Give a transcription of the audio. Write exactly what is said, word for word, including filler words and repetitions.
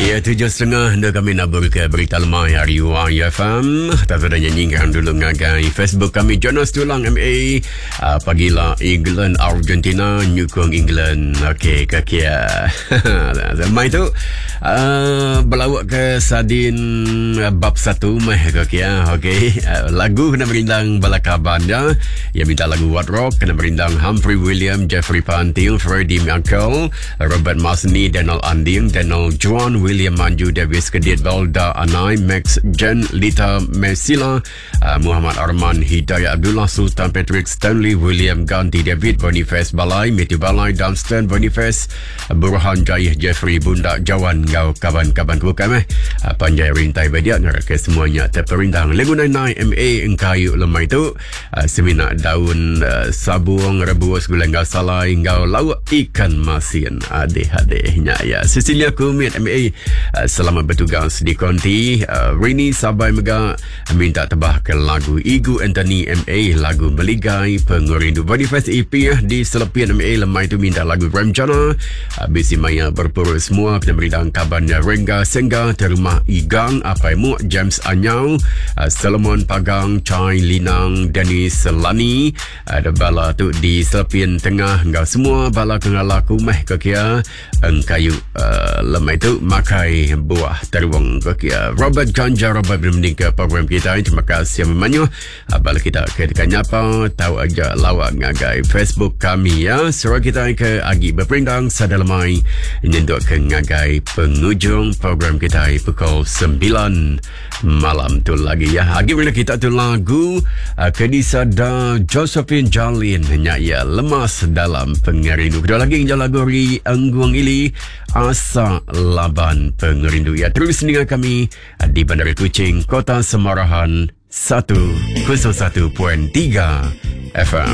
Ya, tujuh setengah anda kami nak beri berita lemah hari U I F M. Tak ada nyanyikan dulu ngagai Facebook kami. Jonas Tulang M A. Uh, pagilah England, Argentina nyukung England. Okey, kaki ya. Mai tu uh, berlawak ke Sadin uh, bab satu meh kaki ya. Okey, uh, lagu kena merindang balakaban ya. Yang minta lagu What Rock kena merindang Humphrey William, Jeffrey Pantil, Freddie Merkel, Robert Masni, Daniel Anding, Daniel Juan, William Manju, Davis Kedit, Balda Anai, Max Jen, Lita Mesila, uh, Muhammad Arman, Hidayat Abdullah, Sultan Patrick, Stanley, William Ganti, David, Boniface Balai, Matthew Balai, Dunstan, Boniface, Burhan Jai, Jeffrey, Bunda Jawan, Gau, kaban-kaban bukan eh, uh, Panjai Rintai Badiak, ngerake semuanya terperintang. Lagu Nai M A engkayu lemah itu, uh, semina daun uh, sabung, rebus, gulai gau salai, gau lauk ikan masin, adeh-adehnya ya. Cecilia Kumit M A, uh, selamat bertugas di konti. uh, Rini Sabai Mega minta tebah ke lagu Igu Anthony M A, lagu Meligai Pengerindu. Boniface E P di Selepian M A lemah itu minta lagu Ramjana. uh, Bisi Maya berpura semua kena beridang kabarnya Rengga Sengga Terumah Igang Apai Muak James Anyau, uh, Solomon Pagang, Chai Linang, Dennis Lani. Ada uh, bala tu di Selepian Tengah engkau semua bala kena laku meh kekia engkayu uh, lemah itu makai buah teruang kekia. Robert Ganja Robert bermending ke program kita. Terima kasih memanyu. Bala kita ke dekat nyapa tahu aja lawak ngagai Facebook kami ya. Surah kita ke agi berperindang sadalamai nyentuk ke ngagai penghujung program kita pukul sembilan malam tu lagi ya. Agi bila kita tu lagu uh, Kedisa da Josephine Jalin ya lemas dalam pengerindu. Kedua lagi yang lagu ri Angguang Ili Asa Laban Pengerindu ya. Terus dengan kami di Bandar Kuching, Kota Semarahan seratus satu tiga F M.